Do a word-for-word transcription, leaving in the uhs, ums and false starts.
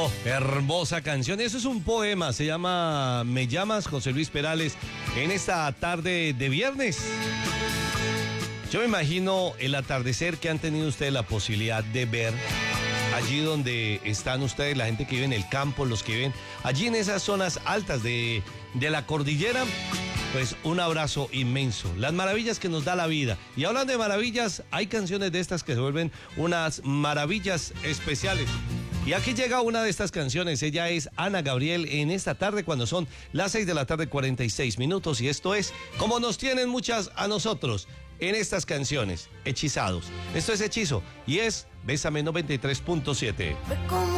Oh, hermosa canción. Eso es un poema. Se llama Me llamas, José Luis Perales, en esta tarde de viernes. Yo me imagino el atardecer que han tenido ustedes la posibilidad de ver allí donde están ustedes, la gente que vive en el campo, los que viven allí en esas zonas altas de, de la cordillera. Pues un abrazo inmenso, las maravillas que nos da la vida. Y hablando de maravillas, hay canciones de estas que se vuelven unas maravillas especiales. Y aquí llega una de estas canciones, ella es Ana Gabriel en esta tarde cuando son las seis de la tarde cuarenta y seis minutos y esto es como nos tienen muchas a nosotros en estas canciones, hechizados. Esto es Hechizo y es Bésame noventa y tres punto siete.